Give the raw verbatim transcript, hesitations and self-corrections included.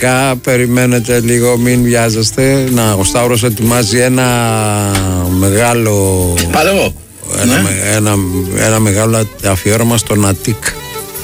Κα, περιμένετε λίγο, μην βιάζεστε. Να, ο Σταύρος ετοιμάζει ένα μεγάλο. Παραγώ. Ένα, ναι. ένα, ένα μεγάλο αφιέρωμα στον Αττικ.